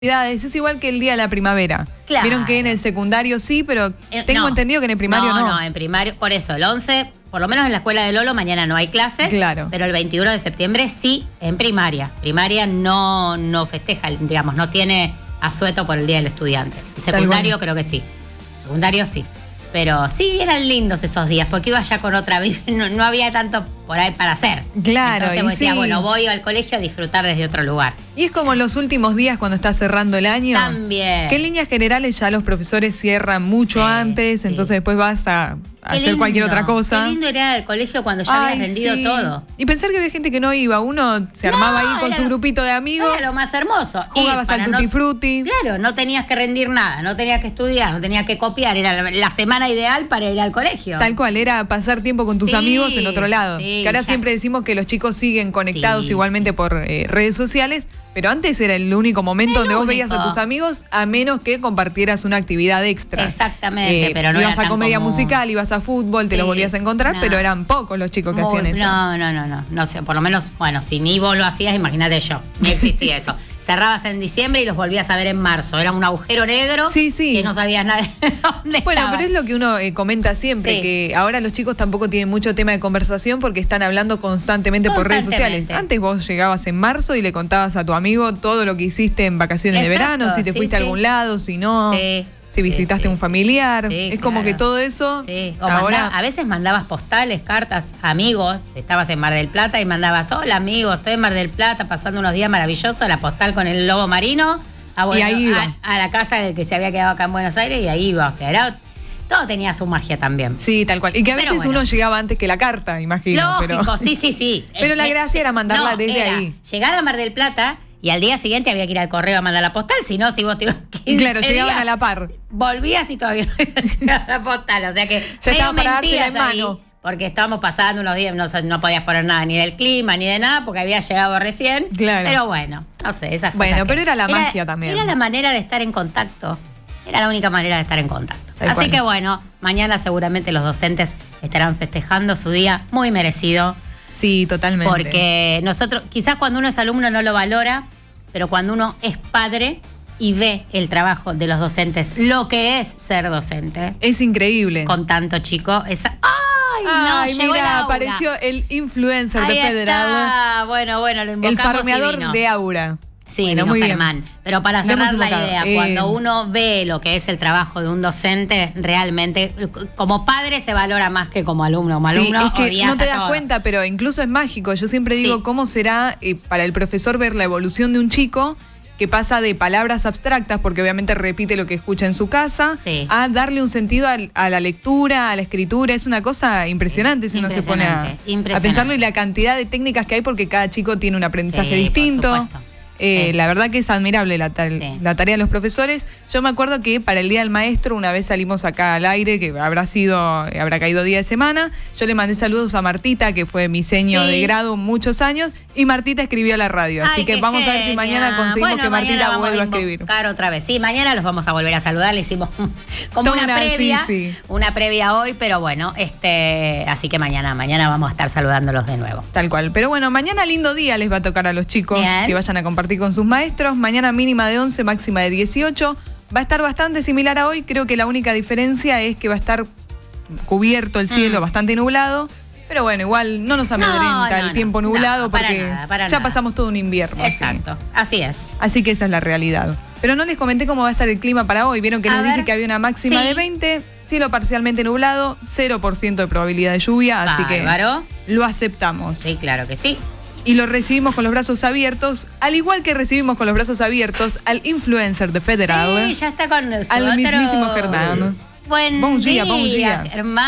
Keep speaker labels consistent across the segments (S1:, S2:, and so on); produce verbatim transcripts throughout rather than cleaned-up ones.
S1: Es igual que el día de la primavera.
S2: Claro.
S1: Vieron que en el secundario sí, pero
S2: Eh,
S1: tengo
S2: no.
S1: entendido que en el primario no.
S2: No, no, en primario, por eso, el once, por lo menos en la escuela de Lolo, mañana no hay clases.
S1: Claro.
S2: Pero el veintiuno de septiembre sí, en primaria. Primaria no, no festeja, digamos, no tiene asueto por el Día del Estudiante. El secundario creo que sí. Secundario sí. Pero sí, eran lindos esos días, porque iba ya con otra vida, no, no había tanto por ahí para hacer.
S1: Claro,
S2: Entonces
S1: y
S2: vos decías,
S1: sí.
S2: bueno, voy al colegio a disfrutar desde otro lugar.
S1: Y es como los últimos días cuando está cerrando el año.
S2: También.
S1: Que en líneas generales ya los profesores cierran mucho
S2: Sí,
S1: antes,
S2: sí.
S1: entonces después vas a, a
S2: Qué
S1: hacer cualquier
S2: lindo,
S1: otra cosa.
S2: Qué lindo era el colegio cuando ya
S1: Ay,
S2: habías rendido
S1: sí.
S2: todo.
S1: Y pensar que había gente que no iba, uno se
S2: No,
S1: armaba ahí con
S2: era
S1: su
S2: lo-
S1: grupito de amigos,
S2: Era lo más hermoso.
S1: jugabas
S2: Ir
S1: al
S2: para
S1: tutti
S2: no-
S1: frutti.
S2: Claro, no tenías que rendir nada, no tenías que estudiar, no tenías que copiar. Era la, la semana ideal para ir al colegio.
S1: Tal cual, era pasar tiempo con tus
S2: Sí,
S1: amigos en otro lado.
S2: sí,
S1: que ahora
S2: ya.
S1: siempre decimos que los chicos siguen conectados
S2: Sí,
S1: igualmente por eh, redes sociales, pero antes era el único momento
S2: El
S1: donde vos
S2: único.
S1: veías a tus amigos, a menos que compartieras una actividad extra.
S2: Exactamente, pero no
S1: ibas
S2: era
S1: a
S2: tan
S1: comedia
S2: común.
S1: musical, ibas a fútbol, te
S2: Sí,
S1: los volvías a encontrar,
S2: no.
S1: pero eran pocos los chicos que
S2: Muy-
S1: hacían eso.
S2: No, no, no, no. No sé, por lo menos, bueno, si ni vos lo hacías, imagínate yo. No existía eso. Cerrabas en diciembre y los volvías a ver en marzo. Era un agujero negro
S1: Sí, sí.
S2: que no sabías nada de dónde
S1: Bueno,
S2: estaba.
S1: pero es lo que uno eh, comenta siempre,
S2: Sí.
S1: que ahora los chicos tampoco tienen mucho tema de conversación porque están hablando constantemente, por redes sociales.
S2: Constantemente.
S1: Antes vos llegabas en marzo y le contabas a tu amigo todo lo que hiciste en vacaciones de
S2: Exacto,
S1: verano, si te
S2: sí,
S1: fuiste a
S2: sí.
S1: algún lado, si no,
S2: Sí,
S1: si visitaste
S2: sí, sí,
S1: un familiar.
S2: sí,
S1: es como
S2: claro.
S1: que todo eso
S2: Sí, o
S1: ahora...
S2: manda- a veces mandabas postales, cartas, amigos, estabas en Mar del Plata y mandabas, hola amigos, estoy en Mar del Plata pasando unos días maravillosos, la postal con el lobo marino, a, bueno,
S1: Y ahí iba.
S2: a, a la casa del que se había quedado acá en Buenos Aires y ahí iba, o sea, era, todo tenía su magia también.
S1: Sí, tal cual. Y que a
S2: Pero
S1: veces
S2: bueno.
S1: uno llegaba antes que la carta, imagino.
S2: Lógico,
S1: pero...
S2: sí, sí, sí.
S1: Pero la
S2: Eh,
S1: gracia era mandarla
S2: no,
S1: desde
S2: era
S1: ahí.
S2: Llegar a Mar del Plata y al día siguiente había que ir al correo a mandar la postal, si no, si vos te ibas quince
S1: Claro, llegaban
S2: días,
S1: a la par.
S2: volvías y todavía no había llegado la postal. O sea que
S1: Ya estaba
S2: medio
S1: para dársela
S2: mentías
S1: en
S2: ahí,
S1: mano.
S2: porque estábamos pasando unos días, no, no podías poner nada ni del clima ni de nada, porque había llegado recién.
S1: Claro.
S2: Pero bueno, no sé, esas
S1: Bueno,
S2: cosas
S1: pero
S2: que-
S1: era la magia también.
S2: Era la manera de estar en contacto. Era la única manera de estar en contacto.
S1: Tal
S2: Así
S1: cual.
S2: que bueno, mañana seguramente los docentes estarán festejando su día muy merecido.
S1: Sí, totalmente.
S2: Porque nosotros, quizás cuando uno es alumno no lo valora, pero cuando uno es padre y ve el trabajo de los docentes, lo que es ser docente,
S1: Es increíble.
S2: con tanto chico, es... ¡Ay, no!
S1: Ay,
S2: Llegó
S1: mira,
S2: el aura.
S1: apareció el influencer
S2: Ahí
S1: de Federal.
S2: está. Bueno, bueno, lo
S1: El
S2: invocamos
S1: farmeador
S2: y vino.
S1: de Aura.
S2: Sí,
S1: Bueno,
S2: vino
S1: muy bien.
S2: Germán. Pero para
S1: Lo hemos
S2: cerrar la
S1: invocado.
S2: idea,
S1: Eh,
S2: cuando uno ve lo que es el trabajo de un docente, realmente, como padre se valora más que como alumno. Como
S1: Sí,
S2: alumno
S1: es que
S2: odias
S1: no te
S2: a
S1: das
S2: todo.
S1: cuenta, pero incluso es mágico. Yo siempre digo,
S2: Sí.
S1: ¿cómo será eh, para el profesor ver la evolución de un chico que pasa de palabras abstractas, porque obviamente repite lo que escucha en su casa,
S2: Sí.
S1: a darle un sentido al- a, la lectura, a la escritura? Es una cosa impresionante si uno se pone a,
S2: Impresionante,
S1: a
S2: impresionante.
S1: pensarlo, y la cantidad de técnicas que hay, porque cada chico tiene un aprendizaje
S2: Sí, por
S1: distinto.
S2: supuesto.
S1: Eh,
S2: Sí.
S1: La verdad que es admirable la, ta-
S2: Sí.
S1: la tarea de los profesores. Yo me acuerdo que para el Día del Maestro, una vez salimos acá al aire, que habrá sido, habrá caído día de semana, yo le mandé saludos a Martita, que fue mi seño
S2: Sí.
S1: de grado muchos años, y Martita escribió a la radio. Así
S2: Ay,
S1: que
S2: qué
S1: vamos a ver si
S2: genia.
S1: mañana conseguimos
S2: Bueno,
S1: que
S2: mañana
S1: Martita
S2: vamos
S1: vuelva a escribir.
S2: invocar otra vez. Sí, mañana los vamos a volver a saludar. Le hicimos como
S1: Toda
S2: una
S1: una-
S2: previa,
S1: sí, sí.
S2: una previa hoy, pero bueno, este, así que mañana, mañana vamos a estar saludándolos de nuevo.
S1: Tal cual. Pero bueno, mañana lindo día les va a tocar a los chicos
S2: Bien.
S1: que vayan a compartir con sus maestros. Mañana mínima de once, máxima de dieciocho. Va a estar bastante similar a hoy. Creo que la única diferencia es que va a estar cubierto el cielo,
S2: Mm.
S1: bastante nublado. Pero bueno, igual no nos amedrenta
S2: No, no,
S1: el
S2: no.
S1: tiempo nublado,
S2: No, para
S1: porque
S2: nada, para
S1: ya
S2: nada.
S1: pasamos todo un invierno. así.
S2: Exacto, así es.
S1: Así que esa es la realidad. Pero no les comenté cómo va a estar el clima para hoy. Vieron que
S2: A
S1: les dije
S2: ver.
S1: que había una máxima
S2: Sí.
S1: de veinte, cielo parcialmente nublado, cero por ciento de probabilidad de lluvia, así
S2: Bárbaro.
S1: que lo aceptamos.
S2: Sí, claro que sí.
S1: Y lo recibimos con los brazos abiertos, al igual que recibimos con los brazos abiertos al influencer de Federal,
S2: Sí, ya está con nosotros.
S1: al mismísimo Germán.
S2: Buen
S1: Bon
S2: día,
S1: día, bon día.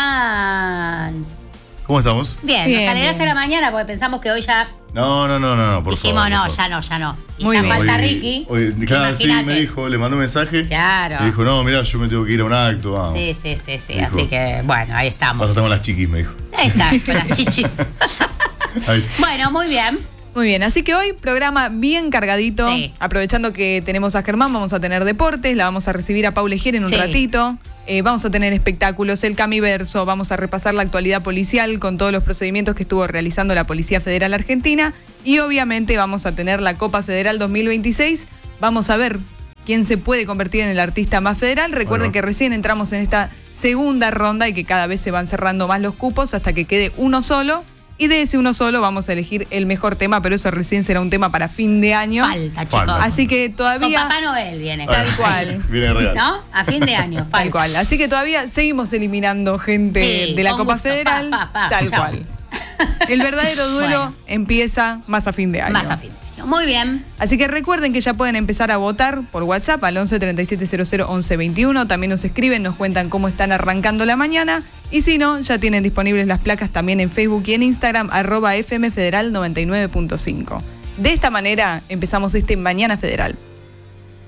S2: Germán.
S3: ¿Cómo estamos?
S2: Bien,
S1: Bien,
S2: nos alegraste
S1: bien.
S2: la mañana porque pensamos que hoy ya
S3: No, no, no, no, no, por
S2: dijimos
S3: favor.
S2: no,
S3: por favor.
S2: ya no, ya no. Y
S1: Muy
S2: ya
S1: bien.
S2: falta
S3: Hoy-
S2: Ricky.
S3: hoy- claro, sí,
S2: Imagínate.
S3: me dijo, le mandó un mensaje.
S2: Claro.
S3: Me dijo, no, mira, yo me tengo que ir a un acto. Vamos.
S2: Sí, sí, sí, sí.
S3: Dijo.
S2: Así que, bueno, ahí
S3: Vas a
S2: estamos.
S3: estar con las chiquis, me dijo.
S2: Ahí está, con las chichis.
S3: Ahí.
S2: Bueno, muy bien.
S1: Muy bien, así que hoy programa bien cargadito.
S2: Sí.
S1: Aprovechando que tenemos a Germán, vamos a tener deportes, la vamos a recibir a Paula Egier en un
S2: Sí.
S1: ratito. Eh, vamos a tener espectáculos, el Camiverso, vamos a repasar la actualidad policial con todos los procedimientos que estuvo realizando la Policía Federal Argentina. Y obviamente vamos a tener la Copa Federal dos mil veintiséis. Vamos a ver quién se puede convertir en el artista más federal. Recuerden que recién entramos en esta segunda ronda y que cada vez se van cerrando más los cupos hasta que quede uno solo. Y de ese uno solo vamos a elegir el mejor tema, pero eso recién será un tema para fin de año.
S2: Falta, chicos.
S3: Falta.
S1: Así que todavía...
S2: Con Papá Noel viene.
S1: Tal cual.
S3: Viene real.
S2: ¿No? A fin de año, falta.
S1: Tal cual. Así que todavía seguimos eliminando gente
S2: Sí,
S1: de la
S2: con
S1: Copa
S2: gusto.
S1: Federal.
S2: Pa, pa, pa.
S1: Tal
S2: Chau.
S1: cual. El verdadero duelo
S2: Bueno.
S1: empieza más a fin de año.
S2: Más a fin de año. Muy bien.
S1: Así que recuerden que ya pueden empezar a votar por WhatsApp al once treinta y siete cero cero once veintiuno. También nos escriben, nos cuentan cómo están arrancando la mañana. Y si no, ya tienen disponibles las placas también en Facebook y en Instagram, arroba F M Federal noventa y nueve punto cinco. De esta manera empezamos este Mañana Federal.